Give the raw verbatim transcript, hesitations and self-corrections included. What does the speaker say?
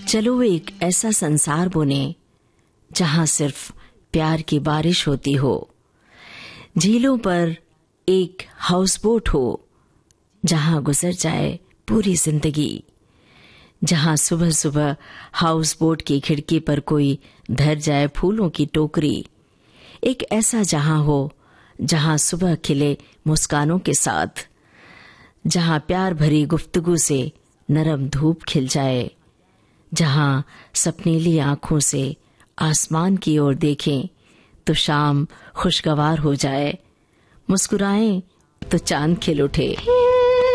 चलो एक ऐसा संसार बुने जहां सिर्फ प्यार की बारिश होती हो, झीलों पर एक हाउस बोट हो जहां गुजर जाए पूरी जिंदगी, जहां सुबह सुबह हाउस बोट की खिड़की पर कोई धर जाए फूलों की टोकरी। एक ऐसा जहां हो जहां सुबह खिले मुस्कानों के साथ, जहां प्यार भरी गुफ्तगू से नरम धूप खिल जाए, जहां सपनीली आंखों से आसमान की ओर देखें तो शाम खुशगवार हो जाए, मुस्कुराएं तो चांद खिल उठे।